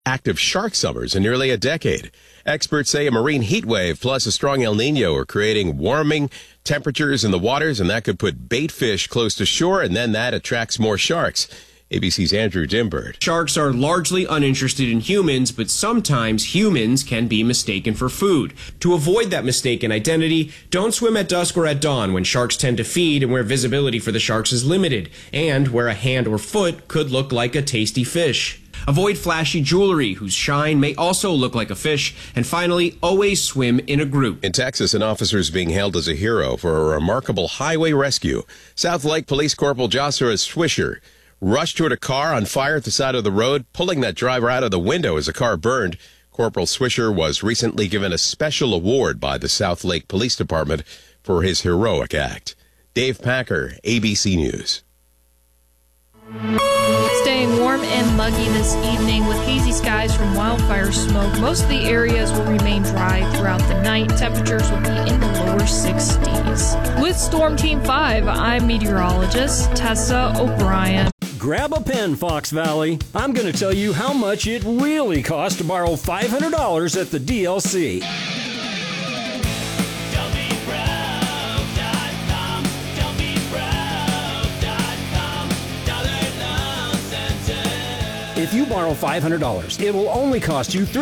active shark summers in nearly a decade. Experts say a marine heat wave plus a strong El Nino are creating warming temperatures in the waters, and that could put bait fish close to shore, and then that attracts more sharks. ABC's Andrew Dimbird. Sharks are largely uninterested in humans, but sometimes humans can be mistaken for food. To avoid that mistaken identity, don't swim at dusk or at dawn when sharks tend to feed and where visibility for the sharks is limited, and where a hand or foot could look like a tasty fish. Avoid flashy jewelry whose shine may also look like a fish. And finally, always swim in a group. In Texas, an officer is being hailed as a hero for a remarkable highway rescue. South Lake Police Corporal Joshua Swisher rushed toward a car on fire at the side of the road, pulling that driver out of the window as the car burned. Corporal Swisher was recently given a special award by the South Lake Police Department for his heroic act. Dave Packer, ABC News. Staying warm and muggy this evening with hazy skies from wildfire smoke. Most of the areas will remain dry throughout the night. Temperatures will be in the lower 60s. With Storm Team 5, I'm meteorologist Tessa O'Brien. Grab a pen, Fox Valley. I'm going to tell you how much it really costs to borrow $500 at the DLC. If you borrow $500, it will only cost you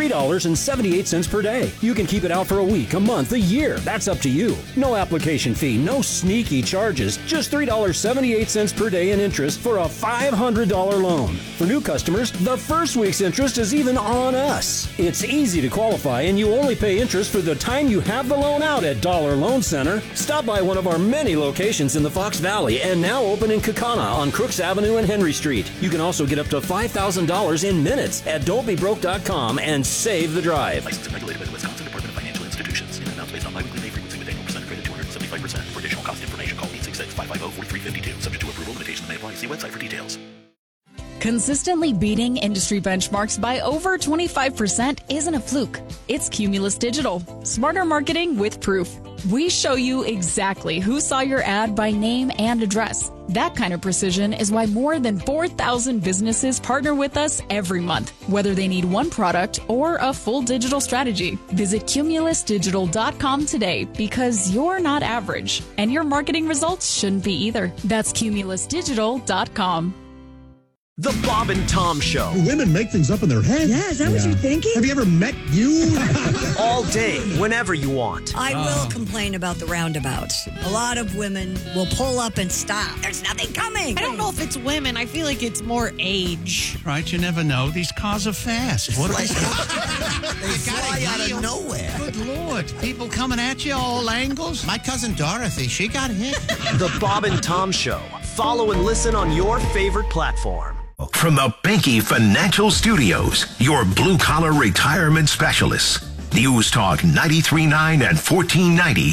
$3.78 per day. You can keep it out for a week, a month, a year. That's up to you. No application fee, no sneaky charges. Just $3.78 per day in interest for a $500 loan. For new customers, the first week's interest is even on us. It's easy to qualify, and you only pay interest for the time you have the loan out at Dollar Loan Center. Stop by one of our many locations in the Fox Valley and now open in Kaukauna on Crooks Avenue and Henry Street. You can also get up to $5,000 in minutes at don'tbebroke.com and save the drive. Licensed and regulated by the Wisconsin Department of Financial Institutions. In amounts based on biweekly pay frequency with annual percent credit 275%. For additional cost information, call 866-550-4352. Subject to approval, limitations may apply. See website for details. Consistently beating industry benchmarks by over 25% isn't a fluke. It's Cumulus Digital. Smarter marketing with proof. We show you exactly who saw your ad by name and address. That kind of precision is why more than 4,000 businesses partner with us every month, whether they need one product or a full digital strategy. Visit cumulusdigital.com today because you're not average, and your marketing results shouldn't be either. That's cumulusdigital.com. The Bob and Tom Show. Do women make things up in their head? Yeah, is that what you're thinking? Have you ever met you? All day, whenever you want. I will complain about the roundabouts. A lot of women will pull up and stop. There's nothing coming. I don't know if it's women. I feel like it's more age. Right, you never know. These cars are fast. What are they fly out of nowhere. Good Lord. People coming at you all angles. My cousin Dorothy, she got hit. The Bob and Tom Show. Follow and listen on your favorite platform. From the Binky Financial Studios, your blue-collar retirement specialists. News Talk 93.9 and 1490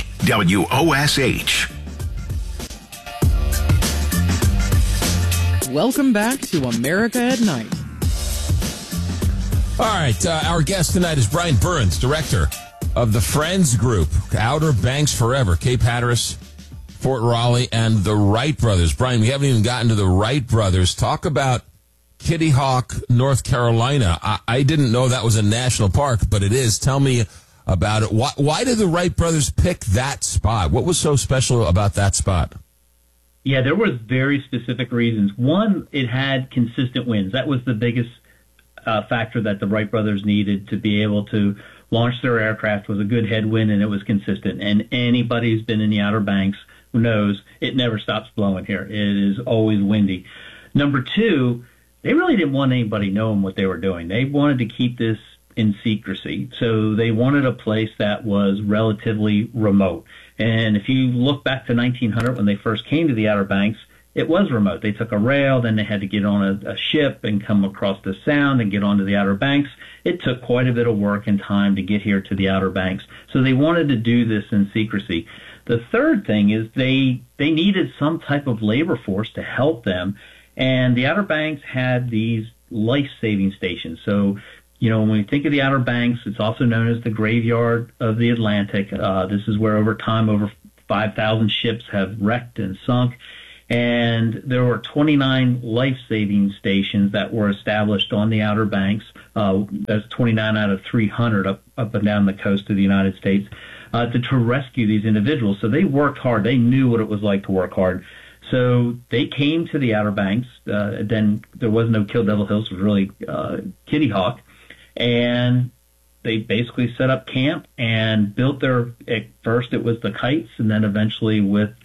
WOSH. Welcome back to America at Night. All right, our guest tonight is Brian Burns, director of the Friends Group, Outer Banks Forever, Cape Hatteras, Fort Raleigh, and the Wright Brothers. Brian, we haven't even gotten to the Wright Brothers. Talk about Kitty Hawk, North Carolina. I didn't know that was a national park, but it is. Tell me about it. Why did the Wright Brothers pick that spot? What was so special about that spot? Yeah, there was very specific reasons. One, it had consistent winds. That was the biggest factor that the Wright Brothers needed to be able to launch their aircraft, was a good headwind, and it was consistent. And anybody who's been in the Outer Banks knows it never stops blowing here. It is always windy. Number two, they really didn't want anybody knowing what they were doing. They wanted to keep this in secrecy. So they wanted a place that was relatively remote. And if you look back to 1900 when they first came to the Outer Banks, it was remote. They took a rail, then they had to get on a ship and come across the Sound and get onto the Outer Banks. It took quite a bit of work and time to get here to the Outer Banks. So they wanted to do this in secrecy. The third thing is they needed some type of labor force to help them. And the Outer Banks had these life-saving stations. So, you know, when we think of the Outer Banks, it's also known as the graveyard of the Atlantic. This is where over time, over 5,000 ships have wrecked and sunk. And there were 29 life-saving stations that were established on the Outer Banks. That's 29 out of 300 up and down the coast of the United States to rescue these individuals. So they worked hard. They knew what it was like to work hard. So they came to the Outer Banks. Then there was no Kill Devil Hills. It was really Kitty Hawk. And they basically set up camp and built at first it was the kites, and then eventually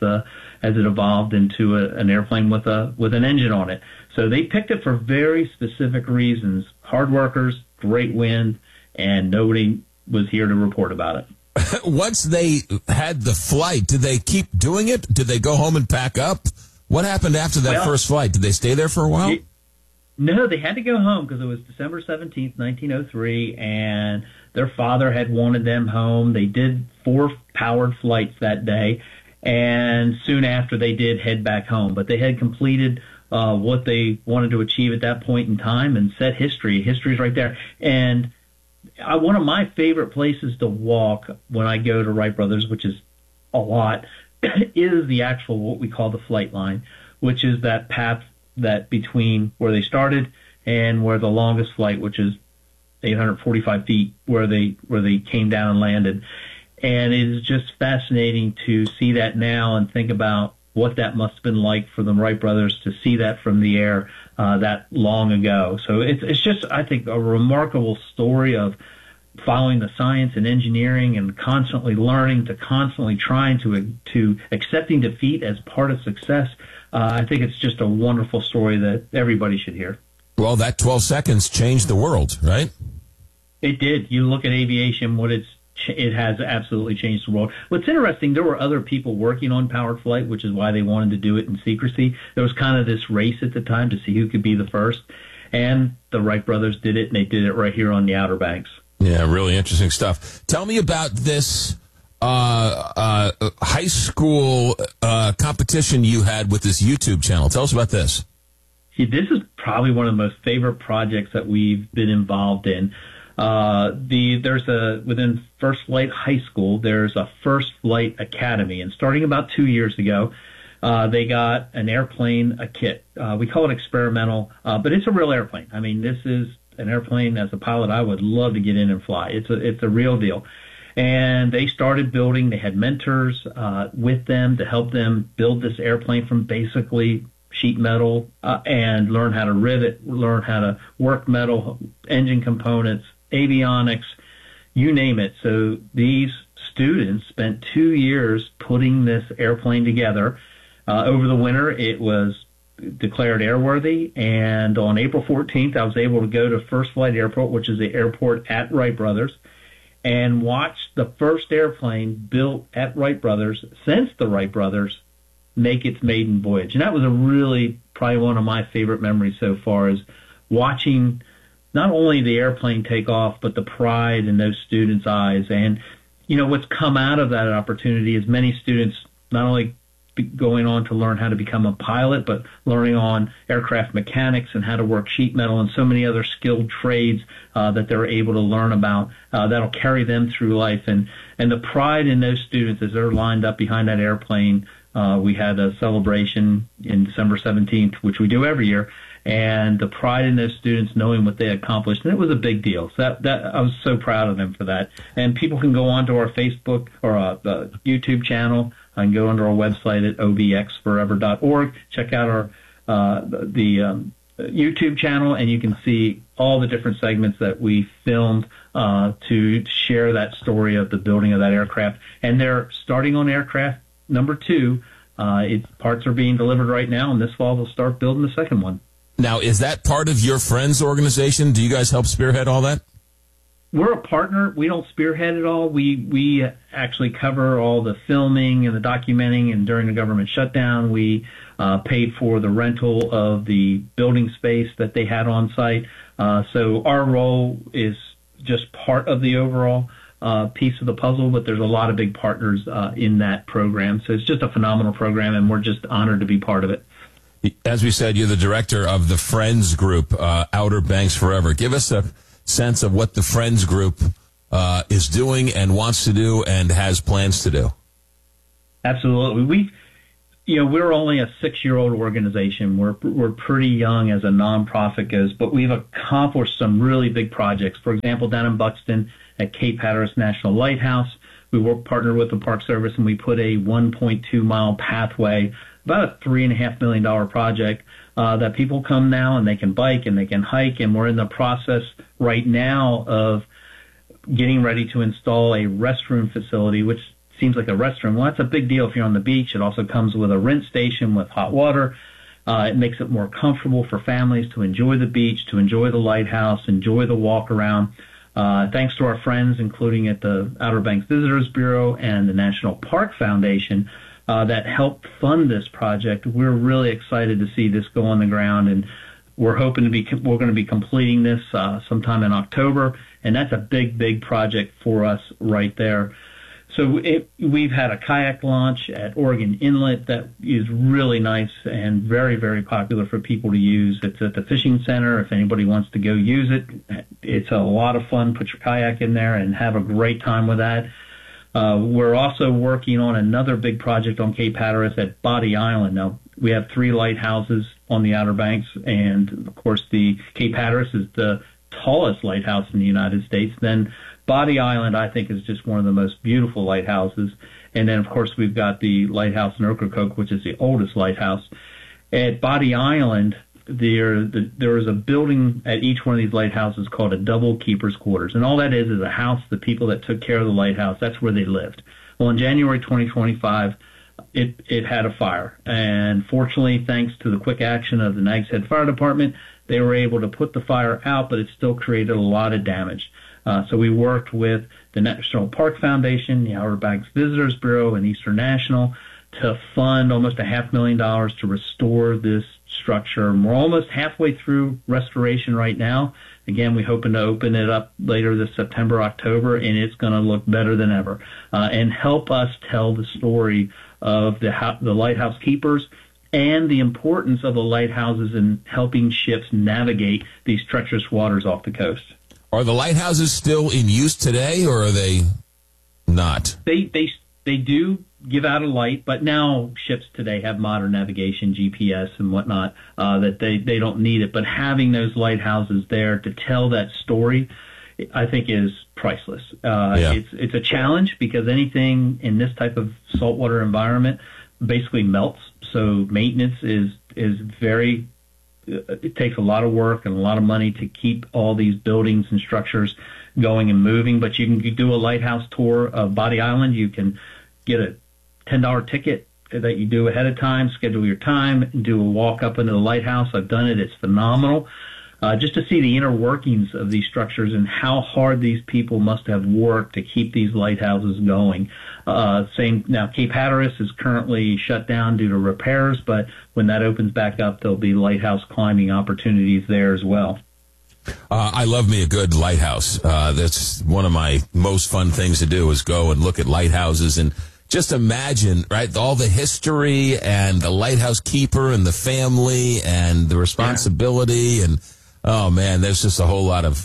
as it evolved into an airplane with an engine on it. So they picked it for very specific reasons. Hard workers, great wind, and nobody was here to report about it. Once they had the flight, did they keep doing it? Did they go home and pack up? What happened after that first flight? Did they stay there for a while? No, they had to go home because it was December 17th, 1903, and their father had wanted them home. They did 4 powered flights that day, and soon after they did head back home. But they had completed what they wanted to achieve at that point in time and set history. History's right there. And one of my favorite places to walk when I go to Wright Brothers, which is a lot, is the actual what we call the flight line, which is that path that between where they started and where the longest flight, which is 845 feet, where they came down and landed. And it is just fascinating to see that now and think about what that must have been like for the Wright brothers to see that from the air that long ago. So it's just, I think, a remarkable story of following the science and engineering and constantly learning to constantly trying to accepting defeat as part of success. I think it's just a wonderful story that everybody should hear. Well, that 12 seconds changed the world, right? It did. You look at aviation, it has absolutely changed the world. What's interesting, there were other people working on powered flight, which is why they wanted to do it in secrecy. There was kind of this race at the time to see who could be the first. And the Wright brothers did it, and they did it right here on the Outer Banks. Yeah, really interesting stuff. Tell me about this high school competition you had with this YouTube channel. Tell us about this. See, this is probably one of the most favorite projects that we've been involved in. Within First Flight High School, there's a First Flight Academy, and starting about 2 years ago, they got an airplane, a kit. We call it experimental, but it's a real airplane. I mean, this is an airplane. As a pilot, I would love to get in and fly. It's a real deal. And they started building. They had mentors with them to help them build this airplane from basically sheet metal and learn how to rivet, learn how to work metal, engine components, avionics, you name it. So these students spent 2 years putting this airplane together. Over the winter, it was declared airworthy, and on April 14th, I was able to go to First Flight Airport, which is the airport at Wright Brothers, and watch the first airplane built at Wright Brothers since the Wright Brothers make its maiden voyage. And that was probably one of my favorite memories so far, is watching not only the airplane take off, but the pride in those students' eyes. And, what's come out of that opportunity is many students not only going on to learn how to become a pilot, but learning on aircraft mechanics and how to work sheet metal and so many other skilled trades that they're able to learn about that'll carry them through life. And the pride in those students as they're lined up behind that airplane. We had a celebration in December 17th, which we do every year, and the pride in those students knowing what they accomplished, and it was a big deal. So that I was so proud of them for that. And people can go onto our Facebook or YouTube channel and go onto our website at obxforever.org. Check out our YouTube channel, and you can see all the different segments that we filmed to share that story of the building of that aircraft. And they're starting on aircraft number 2. Parts are being delivered right now, and this fall they'll start building the second one. Now, is that part of your friends' organization? Do you guys help spearhead all that? We're a partner. We don't spearhead it all. We actually cover all the filming and the documenting, and during the government shutdown, we paid for the rental of the building space that they had on site. So our role is just part of the overall piece of the puzzle, but there's a lot of big partners in that program. So it's just a phenomenal program, and we're just honored to be part of it. As we said, you're the director of the Friends Group, Outer Banks Forever. Give us a sense of what the Friends Group is doing and wants to do and has plans to do. Absolutely. we're only a 6-year-old organization. We're pretty young as a nonprofit goes, but we've accomplished some really big projects. For example, down in Buxton at Cape Hatteras National Lighthouse, we partnered with the Park Service and we put a 1.2-mile pathway, about a $3.5 million project that people come now and they can bike and they can hike. And we're in the process right now of getting ready to install a restroom facility, which seems like a restroom. Well, that's a big deal if you're on the beach. It also comes with a rinse station with hot water. It makes it more comfortable for families to enjoy the beach, to enjoy the lighthouse, enjoy the walk around. Thanks to our friends, including at the Outer Banks Visitors Bureau and the National Park Foundation, that helped fund this project. We're really excited to see this go on the ground, and we're going to be completing this sometime in October, and that's a big project for us right there. So we've had a kayak launch at Oregon Inlet that is really nice and very, very popular for people to use. It's at the fishing center. If anybody wants to go use it, it's a lot of fun. Put your kayak in there and have a great time with that. We're also working on another big project on Cape Hatteras at Body Island. Now, we have 3 lighthouses on the Outer Banks, and, of course, the Cape Hatteras is the tallest lighthouse in the United States. Then Body Island, I think, is just one of the most beautiful lighthouses. And then, of course, we've got the lighthouse in Ocracoke, which is the oldest lighthouse. At Body Island, there is a building at each one of these lighthouses called a double keeper's quarters. And all that is a house, the people that took care of the lighthouse, that's where they lived. Well, in January 2025, it had a fire. And fortunately, thanks to the quick action of the Nags Head Fire Department, they were able to put the fire out, but it still created a lot of damage. So we worked with the National Park Foundation, the Outer Banks Visitors Bureau, and Eastern National to fund almost $500,000 to restore this structure. And we're almost halfway through restoration right now. Again, we're hoping to open it up later this September, October, and it's going to look better than ever and help us tell the story of the lighthouse keepers and the importance of the lighthouses in helping ships navigate these treacherous waters off the coast. Are the lighthouses still in use today, or are they not? They do give out a light, but now ships today have modern navigation, GPS and whatnot, that they don't need it. But having those lighthouses there to tell that story, I think, is priceless. It's a challenge because anything in this type of saltwater environment basically melts. So maintenance is very. It takes a lot of work and a lot of money to keep all these buildings and structures going and moving. But you can do a lighthouse tour of Body Island. You can get a $10 ticket that you do ahead of time, schedule your time, and do a walk up into the lighthouse. I've done it. It's phenomenal. Just to see the inner workings of these structures and how hard these people must have worked to keep these lighthouses going. Now, Cape Hatteras is currently shut down due to repairs, but when that opens back up, there'll be lighthouse climbing opportunities there as well. I love me a good lighthouse. That's one of my most fun things to do is go and look at lighthouses and just imagine, right, all the history and the lighthouse keeper and the family and the responsibility and oh man, there's just a whole lot of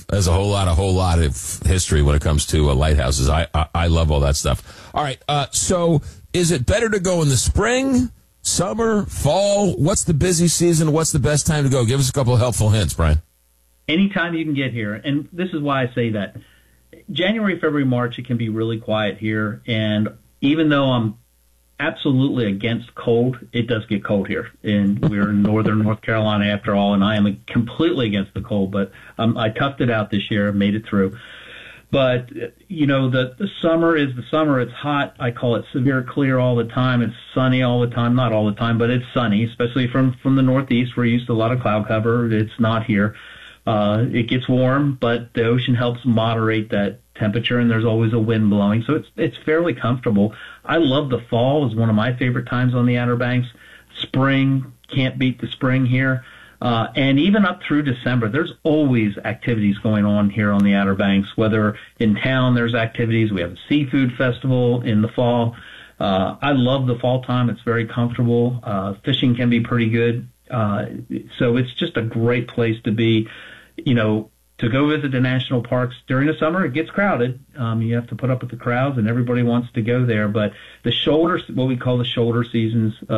history when it comes to lighthouses. I love all that stuff. All right, so is it better to go in the spring, summer, fall? What's the busy season? What's the best time to go? Give us a couple of helpful hints, Brian. Anytime you can get here, and this is why I say that. January, February, March, it can be really quiet here, and even though I'm absolutely against cold, it does get cold here. And we're in northern North Carolina after all, and I am completely against the cold, but I toughed it out this year, made it through. But, the summer is the summer. It's hot. I call it severe clear all the time. It's sunny all the time. Not all the time, but it's sunny, especially from the Northeast. We're used to a lot of cloud cover. It's not here. It gets warm, but the ocean helps moderate that temperature, and there's always a wind blowing, so it's fairly comfortable. I love the fall. It's one of my favorite times on the Outer Banks. Spring, can't beat the spring here. And even up through December, there's always activities going on here on the Outer Banks, whether in town there's activities. We have a seafood festival in the fall. I love the fall time. It's very comfortable. Fishing can be pretty good. So it's just a great place to be. To go visit the national parks during the summer, it gets crowded. You have to put up with the crowds, and everybody wants to go there. But the what we call the shoulder seasons of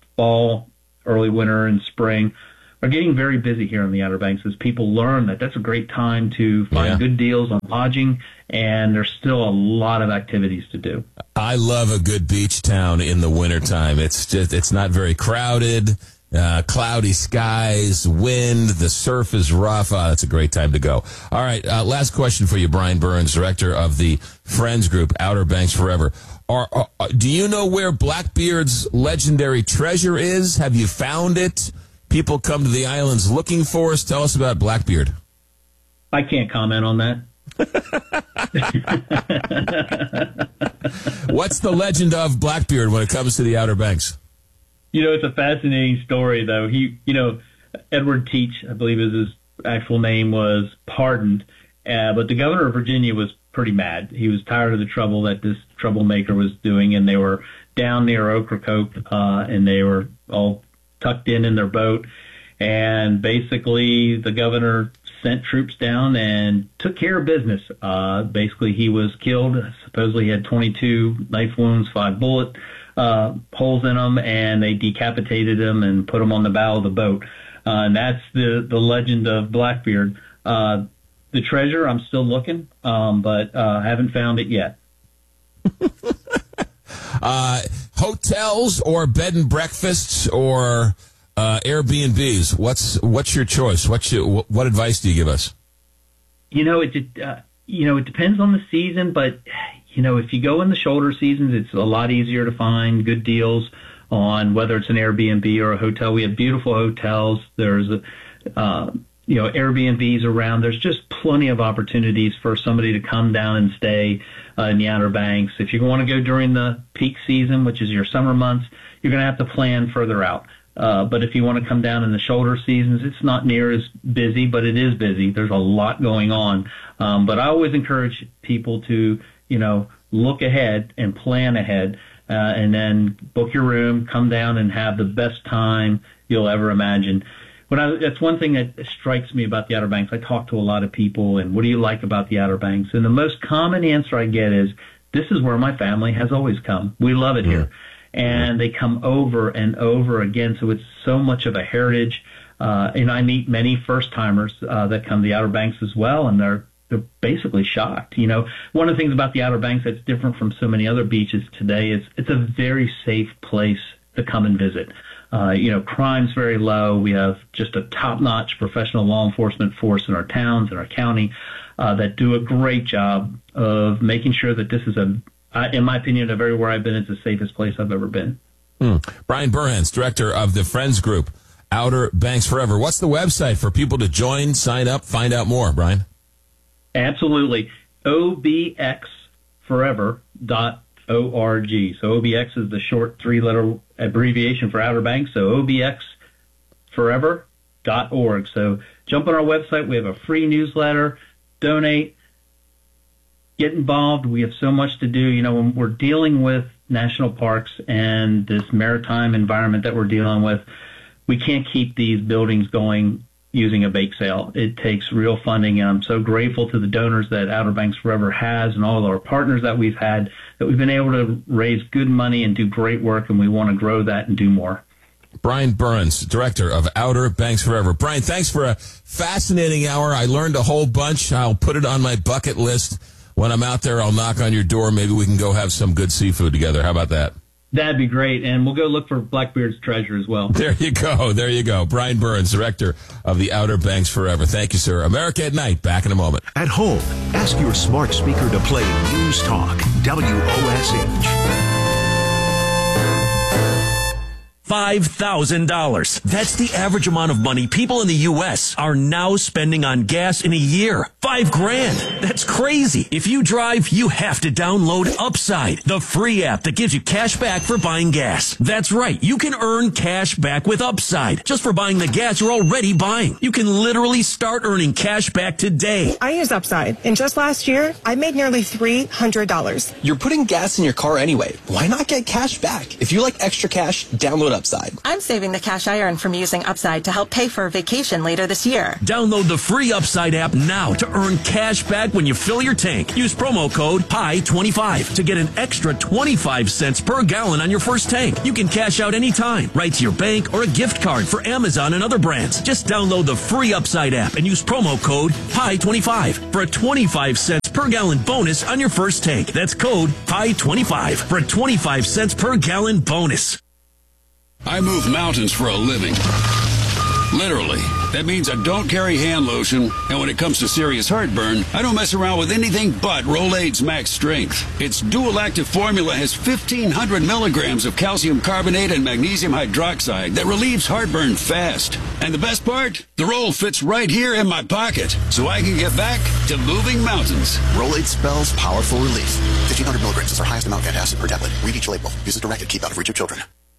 fall, early winter, and spring are getting very busy here on the Outer Banks as people learn that that's a great time to find good deals on lodging, and there's still a lot of activities to do. I love a good beach town in the wintertime. It's not very crowded, cloudy skies, wind, the surf is rough. That's a great time to go. All right, last question for you, Brian Burns, director of the Friends Group, Outer Banks Forever. Do you know where Blackbeard's legendary treasure is? Have you found it? People come to the islands looking for us. Tell us about Blackbeard. I can't comment on that. What's the legend of Blackbeard when it comes to the Outer Banks? It's a fascinating story, though. Edward Teach, I believe is his actual name, was pardoned, but the governor of Virginia was pretty mad. He was tired of the trouble that this troublemaker was doing, and they were down near Ocracoke, and they were all tucked in their boat, and basically the governor sent troops down and took care of business. Basically, he was killed. Supposedly, he had 22 knife wounds, 5 bullet holes in him, and they decapitated him and put him on the bow of the boat. And that's the legend of Blackbeard. The treasure, I'm still looking, but haven't found it yet. Hotels or bed and breakfasts or Airbnbs? What's your choice? What advice do you give us? It depends on the season, but if you go in the shoulder seasons, it's a lot easier to find good deals on whether it's an Airbnb or a hotel. We have beautiful hotels. There's Airbnbs around. There's just plenty of opportunities for somebody to come down and stay in the Outer Banks. If you want to go during the peak season, which is your summer months, you're going to have to plan further out. But if you want to come down in the shoulder seasons, it's not near as busy, but it is busy. There's a lot going on. But I always encourage people to, look ahead and plan ahead, and then book your room, come down and have the best time you'll ever imagine. That's one thing that strikes me about the Outer Banks. I talk to a lot of people, and what do you like about the Outer Banks? And the most common answer I get is, this is where my family has always come. We love it here. And they come over and over again. So it's so much of a heritage. And I meet many first-timers that come to the Outer Banks as well, and they're basically shocked. One of the things about the Outer Banks that's different from so many other beaches today is it's a very safe place to come and visit. Crime's very low. We have just a top-notch professional law enforcement force in our towns and our county that do a great job of making sure that this is in my opinion, everywhere I've been, it's the safest place I've ever been. Brian Burns, director of the Friends Group, Outer Banks Forever. What's the website for people to join, sign up, find out more, Brian? Absolutely. obxforever.org. So OBX is the short 3-letter abbreviation for Outer Banks, so obxforever.org. So jump on our website. We have a free newsletter. Donate. Get involved. We have so much to do. When we're dealing with national parks and this maritime environment that we're dealing with, we can't keep these buildings going using a bake sale. It takes real funding, and I'm so grateful to the donors that Outer Banks Forever has and all of our partners that we've had, that we've been able to raise good money and do great work, and we want to grow that and do more. Brian Burns, director of Outer Banks Forever. Brian, thanks for a fascinating hour. I learned a whole bunch. I'll put it on my bucket list. When I'm out there, I'll knock on your door. Maybe we can go have some good seafood together. How about that? That'd be great. And we'll go look for Blackbeard's treasure as well. There you go. There you go. Brian Burns, director of the Outer Banks Forever. Thank you, sir. America at Night. Back in a moment. At home, ask your smart speaker to play News Talk, WOSH. $5,000. That's the average amount of money people in the U.S. are now spending on gas in a year. $5,000. That's crazy. If you drive, you have to download Upside, the free app that gives you cash back for buying gas. That's right. You can earn cash back with Upside just for buying the gas you're already buying. You can literally start earning cash back today. I use Upside, and just last year, I made nearly $300. You're putting gas in your car anyway. Why not get cash back? If you like extra cash, download Upside. I'm saving the cash I earn from using Upside to help pay for a vacation later this year. Download the free Upside app now to earn cash back when you fill your tank. Use promo code PIE25 to get an extra 25 cents per gallon on your first tank. You can cash out anytime, right to your bank or a gift card for Amazon and other brands. Just download the free Upside app and use promo code PIE25 for a 25 cents per gallon bonus on your first tank. That's code PIE25 for a 25 cents per gallon bonus. I move mountains for a living. Literally. That means I don't carry hand lotion, and when it comes to serious heartburn, I don't mess around with anything but Rolaids Max Strength. Its dual-active formula has 1,500 milligrams of calcium carbonate and magnesium hydroxide that relieves heartburn fast. And the best part? The roll fits right here in my pocket, so I can get back to moving mountains. Rolaids spells powerful relief. 1,500 milligrams is our highest amount of antacid per tablet. Read each label. Use as directed. Keep out of reach of children.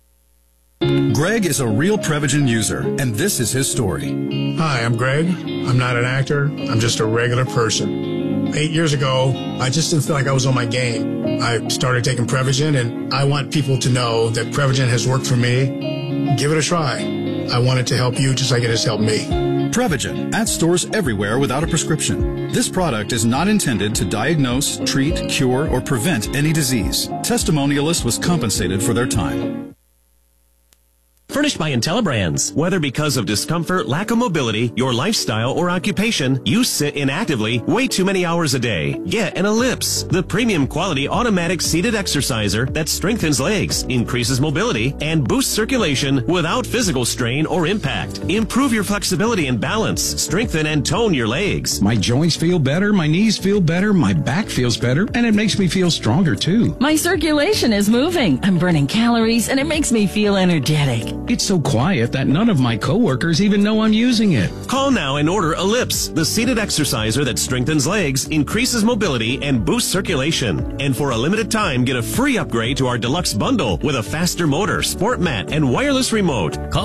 Greg is a real Prevagen user, and this is his story. Hi, I'm Greg. I'm not an actor. I'm just a regular person. 8 years ago, I just didn't feel like I was on my game. I started taking Prevagen, and I want people to know that Prevagen has worked for me. Give it a try. I want it to help you just like it has helped me. Prevagen, at stores everywhere without a prescription. This product is not intended to diagnose, treat, cure, or prevent any disease. Testimonialist was compensated for their time. Furnished by IntelliBrands. Whether because of discomfort, lack of mobility, your lifestyle, or occupation, you sit inactively way too many hours a day. Get an Ellipse, the premium quality automatic seated exerciser that strengthens legs, increases mobility, and boosts circulation without physical strain or impact. Improve your flexibility and balance. Strengthen and tone your legs. My joints feel better, my knees feel better, my back feels better, and it makes me feel stronger too. My circulation is moving. I'm burning calories, and it makes me feel energetic. It's so quiet that none of my coworkers even know I'm using it. Call now and order Ellipse, the seated exerciser that strengthens legs, increases mobility, and boosts circulation. And for a limited time, get a free upgrade to our deluxe bundle with a faster motor, sport mat, and wireless remote. Call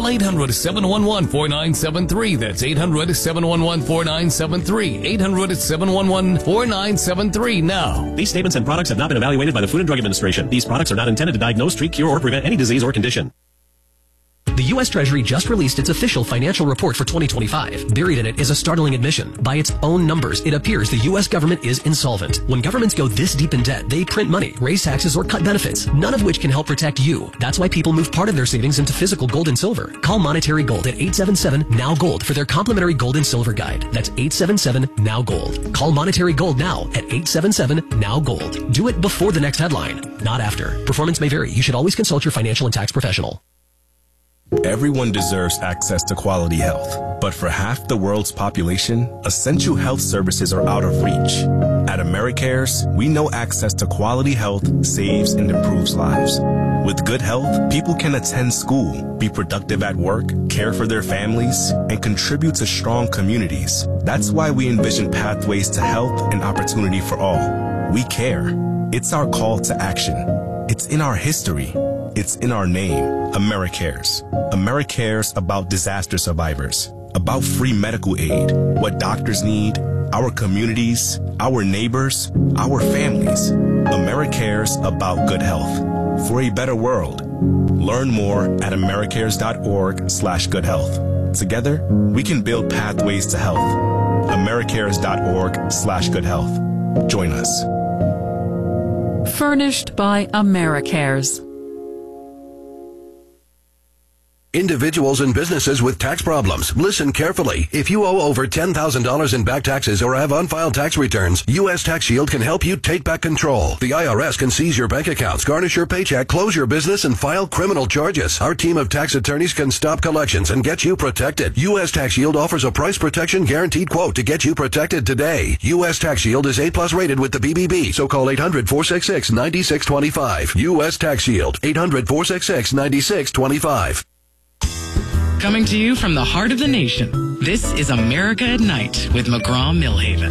800-711-4973. That's 800-711-4973. 800-711-4973 now. These statements and products have not been evaluated by the Food and Drug Administration. These products are not intended to diagnose, treat, cure, or prevent any disease or condition. The U.S. Treasury just released its official financial report for 2025. Buried in it is a startling admission. By its own numbers, it appears the U.S. government is insolvent. When governments go this deep in debt, they print money, raise taxes, or cut benefits, none of which can help protect you. That's why people move part of their savings into physical gold and silver. Call Monetary Gold at 877-NOW-GOLD for their complimentary gold and silver guide. That's 877-NOW-GOLD. Call Monetary Gold now at 877-NOW-GOLD. Do it before the next headline, not after. Performance may vary. You should always consult your financial and tax professional. Everyone deserves access to quality health, but for half the world's population, essential health services are out of reach. At AmeriCares, we know access to quality health saves and improves lives. With good health, people can attend school, be productive at work, care for their families, and contribute to strong communities. That's why we envision pathways to health and opportunity for all. We care. It's our call to action. It's in our history. It's in our name, AmeriCares. AmeriCares about disaster survivors, about free medical aid, what doctors need, our communities, our neighbors, our families. AmeriCares about good health. For a better world. Learn more at americares.org/good health. Together, we can build pathways to health. americares.org/good health. Join us. Furnished by AmeriCares. Individuals and businesses with tax problems, listen carefully. If you owe over $10,000 in back taxes or have unfiled tax returns, U.S. Tax Shield can help you take back control. The IRS can seize your bank accounts, garnish your paycheck, close your business, and file criminal charges. Our team of tax attorneys can stop collections and get you protected. U.S. Tax Shield offers a price protection guaranteed quote to get you protected today. U.S. Tax Shield is A+ rated with the BBB, so call 800-466-9625. U.S. Tax Shield, 800-466-9625. Coming to you from the heart of the nation, this is America at Night with McGraw-Millhaven.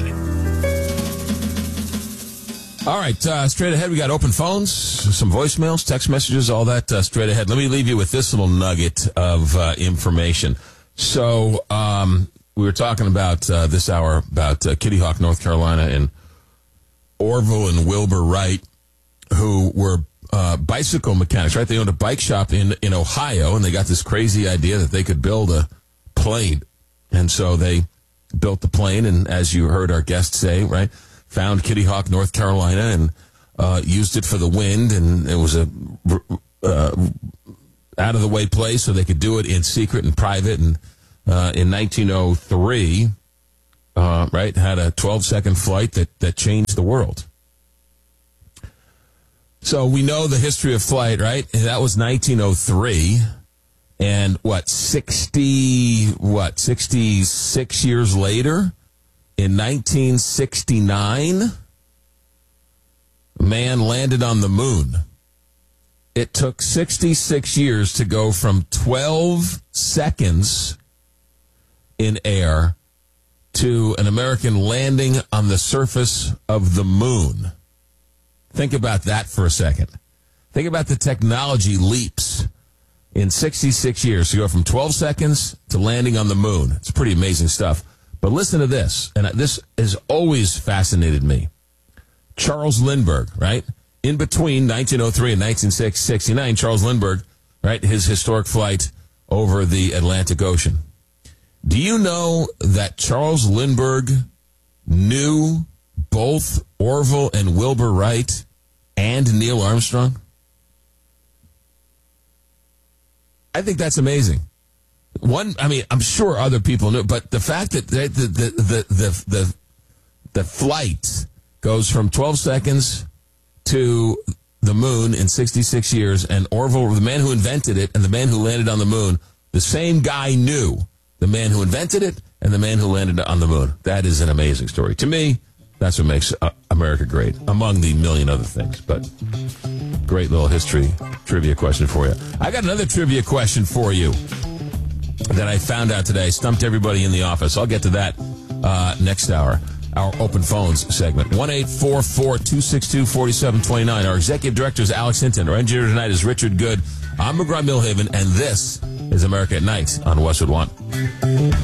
All right, straight ahead, we got open phones, some voicemails, text messages, all that straight ahead. Let me leave you with this little nugget of information. So we were talking about this hour about Kitty Hawk, North Carolina, and Orville and Wilbur Wright who were bicycle mechanics, right? They owned a bike shop in Ohio, and they got this crazy idea that they could build a plane. And so they built the plane, and as you heard our guest say, right, found Kitty Hawk, North Carolina, and used it for the wind, and it was a out-of-the-way place, so they could do it in secret and private. And in 1903, right, had a 12-second flight that changed the world. So we know the history of flight, right? And that was 1903. And 66 years later, in 1969, man landed on the moon. It took 66 years to go from 12 seconds in air to an American landing on the surface of the moon. Think about that for a second. Think about the technology leaps in 66 years to go from 12 seconds to landing on the moon. It's pretty amazing stuff. But listen to this, and this has always fascinated me. Charles Lindbergh, right? In between 1903 and 1969, Charles Lindbergh, right, his historic flight over the Atlantic Ocean. Do you know that Charles Lindbergh knew both Orville and Wilbur Wright and Neil Armstrong? I think that's amazing. I'm sure other people knew, but the fact that the flight goes from 12 seconds to the moon in 66 years, and Orville, the man who invented it, and the man who landed on the moon, the same guy knew the man who invented it and the man who landed on the moon. That is an amazing story. To me, that's what makes America great, among the million other things. But great little history trivia question for you. I got another trivia question for you that I found out today. Stumped everybody in the office. I'll get to that next hour. Our open phones segment. 1-844-262-4729. Our executive director is Alex Hinton. Our engineer tonight is Richard Good. I'm McGraw Milhaven, and this is America at Night on Westwood One.